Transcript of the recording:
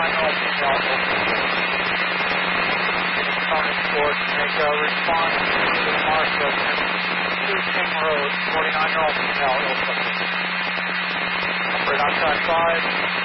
49-year-old female Tony Ford to make a response to the Mars resident, 2 King Road, 49-year-old female ill suffering. Operator outside 5.